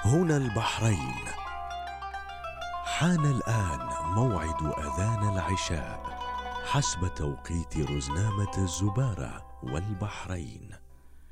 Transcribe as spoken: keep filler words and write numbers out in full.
هنا البحرين. حان الآن موعد أذان العشاء حسب توقيت رزنامة الزبارة والبحرين.